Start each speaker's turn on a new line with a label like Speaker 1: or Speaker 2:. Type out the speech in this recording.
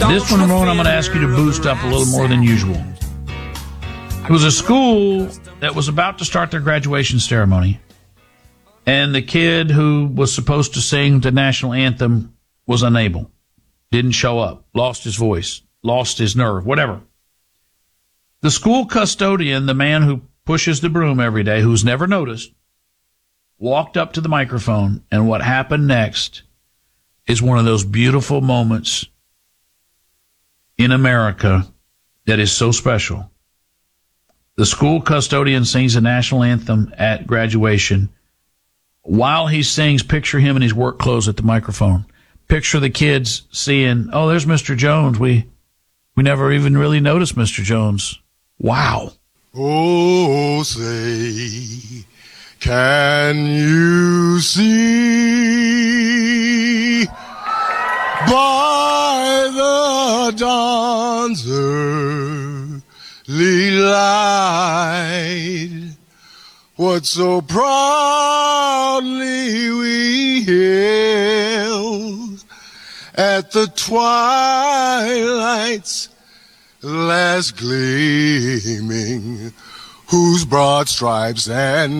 Speaker 1: This one, Ramon, I'm going to ask you to boost up a little more than usual. It was a school that was about to start their graduation ceremony, and the kid who was supposed to sing the national anthem was unable, didn't show up, lost his voice, lost his nerve, whatever. The school custodian, the man who pushes the broom every day, who's never noticed, walked up to the microphone, and what happened next is one of those beautiful moments in America that is so special. The school custodian sings the national anthem at graduation. While he sings, picture him in his work clothes at the microphone. Picture the kids seeing, oh, there's Mr. Jones. We never even really noticed Mr. Jones. Wow.
Speaker 2: Oh, say, can you see by the dawn's early light what so proudly we hailed at the twilight's last gleaming, whose broad stripes and